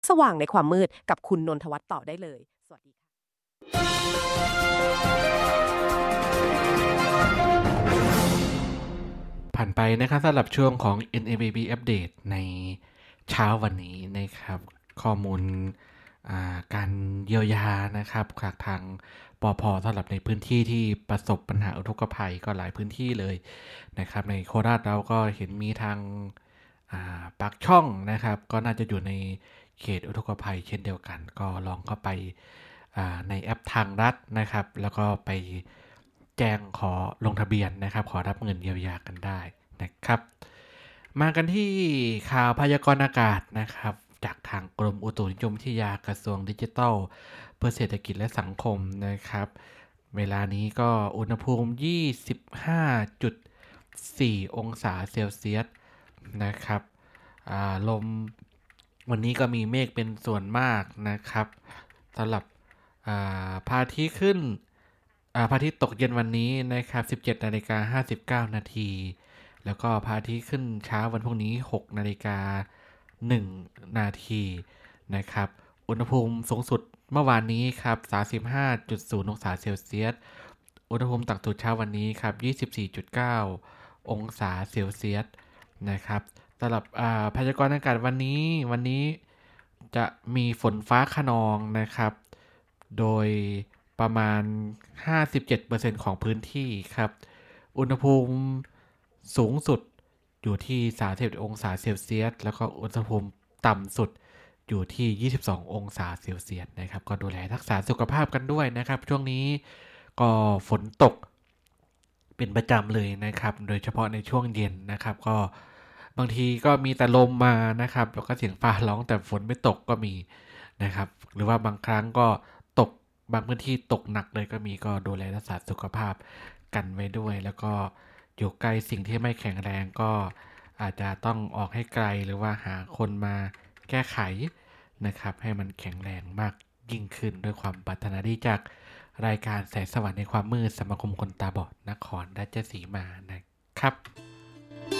สว่างในความมืดกับคุณนนทวัฒน์ต่อได้เลยสวัสดีผ่านไปนะครับสำหรับช่วงของ NABB Update ในเช้าวันนี้นะครับข้อมูลการเยียวยานะครับจากทางปภสำหรับในพื้นที่ที่ประสบปัญหาอุทกภัยก็หลายพื้นที่เลยนะครับในโคราชเราก็เห็นมีทางปากช่องนะครับก็น่าจะอยู่ในเขตอุทกภัยเช่นเดียวกันก็ลองเข้าไปในแอปทางรัฐนะครับแล้วก็ไปแจ้งขอลงทะเบียนนะครับขอรับเงินเยียวยากันได้นะครับมากันที่ข่าวพยากรณ์อากาศนะครับจากทางกรมอุตุนิยมวิทยากระทรวงดิจิทัลเพื่อเศรษฐกิจและสังคมนะครับเวลานี้ก็อุณหภูมิ 25.4 องศาเซลเซียสนะครับลมวันนี้ก็มีเมฆเป็นส่วนมากนะครับสำหรับพระอาทิตย์ขึ้นพระอาทิตย์ตกเย็นวันนี้นะครับ 17:59 นาทีแล้วก็พระอาทิตย์ขึ้นเช้าวันพรุ่งนี้ 6:01 นาทีนะครับอุณหภูมิสูงสุดเมื่อวานนี้ครับ 35.0 องศาเซลเซียสอุณหภูมิต่ำสุดเช้าวันนี้ครับ 24.9 องศาเซลเซียสนะครับสำหรับพยากรณ์อากาศวันนี้จะมีฝนฟ้าคะนองนะครับโดยประมาณ 57% ของพื้นที่ครับอุณหภูมิสูงสุดอยู่ที่30องศาเซลเซียสแล้วก็อุณหภูมิต่ำสุดอยู่ที่22องศาเซลเซียสนะครับก็ดูแลรักษาสุขภาพกันด้วยนะครับช่วงนี้ก็ฝนตกเป็นประจำเลยนะครับโดยเฉพาะในช่วงเย็นนะครับก็บางทีก็มีแต่ลมมานะครับแล้วก็เสียงฟ้าร้องแต่ฝนไม่ตกก็มีนะครับหรือว่าบางครั้งก็ตกบางพื้นที่ตกหนักเลยก็มีก็ดูแลรักษาสุขภาพกันไว้ด้วยแล้วก็อยู่ใกล้สิ่งที่ไม่แข็งแรงก็อาจจะต้องออกให้ไกลหรือว่าหาคนมาแก้ไขนะครับให้มันแข็งแรงมากยิ่งขึ้นด้วยความปรารถนาดีจากรายการแสงสว่างในความมืดสมาคมคนตาบอดนครราชสีมานะครับ